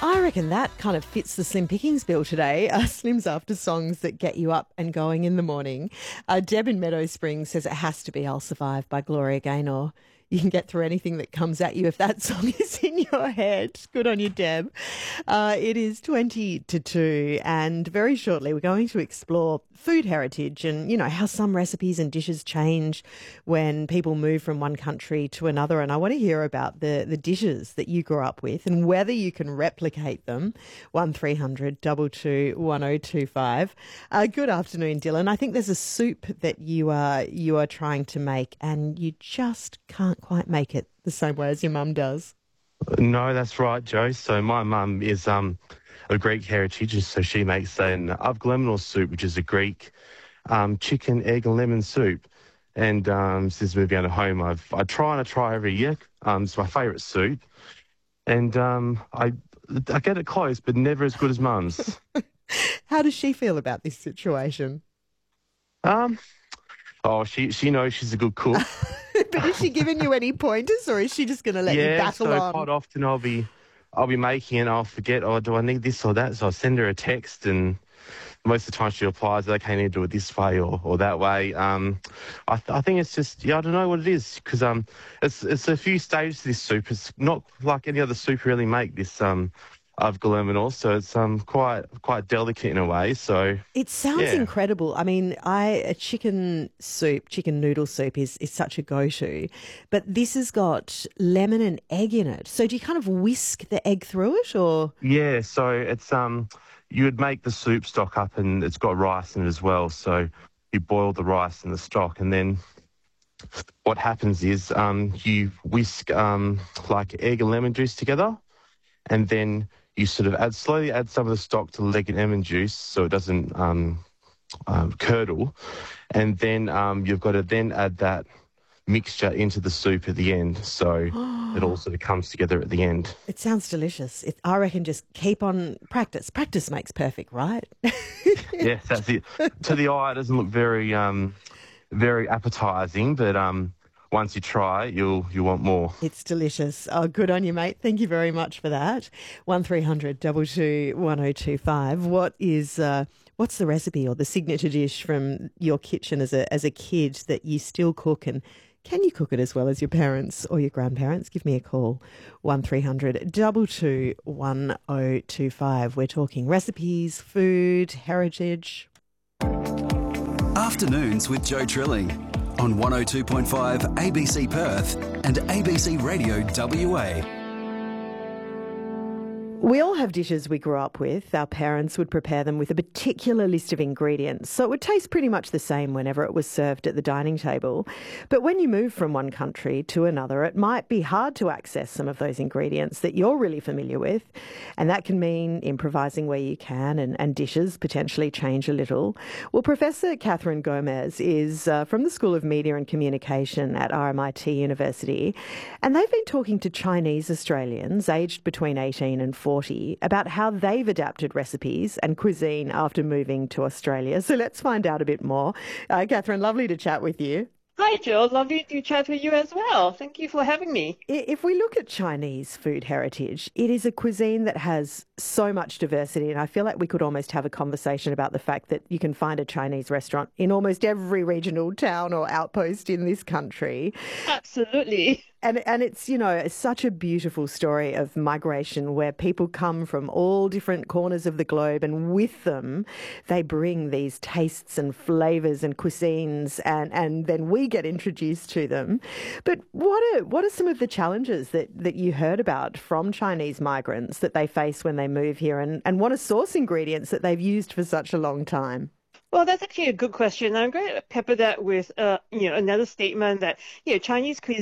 I reckon that kind of fits the Slim Pickings bill today. Slim's after songs that get you up and going in the morning. Deb in Meadow Springs says it has to be I'll Survive by Gloria Gaynor. You can get through anything that comes at you if that song is in your head. Good on you, Deb. It is 20 to 2, and very shortly we're going to explore food heritage and, you know, how some recipes and dishes change when people move from one country to another. And I want to hear about the dishes that you grew up with and whether you can replicate them. 1300 22 1025. Good afternoon, Dylan. I think there's a soup that you are trying to make and you just can't quite make it the same way as your mum does. No, that's right, Joe. So my mum is of Greek heritage, so she makes an avgolemonos soup, which is a Greek chicken, egg and lemon soup. And since moving out of home, I try every year. It's my favourite soup. And I get it close, but never as good as mum's. How does she feel about this situation? She knows she's a good cook. But is she giving you any pointers, or is she just going to let you battle on? Yeah, so quite often I'll be making it and I'll forget, do I need this or that? So I'll send her a text, and most of the time she replies, okay, I need to do it this way or that way. I think it's just, I don't know what it is, because it's a few stages to this soup. It's not like any other soup really make this avgolemonos, so it's quite delicate in a way. So it sounds incredible. I mean, a chicken noodle soup is such a go-to, but this has got lemon and egg in it. So do you kind of whisk the egg through it, or? Yeah, so it's you would make the soup stock up, and it's got rice in it as well. So you boil the rice in the stock, and then what happens is you whisk like egg and lemon juice together, and then you sort of slowly add some of the stock to the egg and lemon juice so it doesn't curdle. And then you've got to then add that mixture into the soup at the end. So it all sort of comes together at the end. It sounds delicious. I reckon just keep on practice. Practice makes perfect, right? Yes, that's it. To the eye, it doesn't look very appetising, but once you try, you'll want more. It's delicious. Oh, good on you, mate. Thank you very much for that. 1300 22 1025. What's the recipe or the signature dish from your kitchen as a kid that you still cook, and can you cook it as well as your parents or your grandparents? Give me a call. 1300 22 1025. We're talking recipes, food, heritage. Afternoons with Joe Trilling on 102.5 ABC Perth and ABC Radio WA. We all have dishes we grew up with. Our parents would prepare them with a particular list of ingredients, so it would taste pretty much the same whenever it was served at the dining table. But when you move from one country to another, it might be hard to access some of those ingredients that you're really familiar with, and that can mean improvising where you can, and dishes potentially change a little. Well, Professor Catherine Gomez is from the School of Media and Communication at RMIT University, and they've been talking to Chinese Australians aged between 18 and 40 about how they've adapted recipes and cuisine after moving to Australia. So let's find out a bit more. Catherine, lovely to chat with you. Hi, Jill. Lovely to chat with you as well. Thank you for having me. If we look at Chinese food heritage, it is a cuisine that has so much diversity, and I feel like we could almost have a conversation about the fact that you can find a Chinese restaurant in almost every regional town or outpost in this country. Absolutely. And it's, you know, it's such a beautiful story of migration where people come from all different corners of the globe, and with them they bring these tastes and flavours and cuisines, and then we get introduced to them. But what are some of the challenges that you heard about from Chinese migrants that they face when they move here, and what are source ingredients that they've used for such a long time? Well, that's actually a good question. I'm going to pepper that with, another statement that, Chinese cuisine